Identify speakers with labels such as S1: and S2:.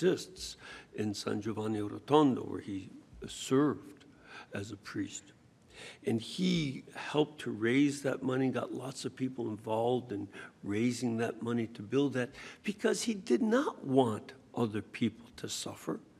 S1: exists in San Giovanni Rotondo, where he served as a priest. And he helped to raise that money, got lots of people involved in raising that money to build that, because he did not want other people to suffer.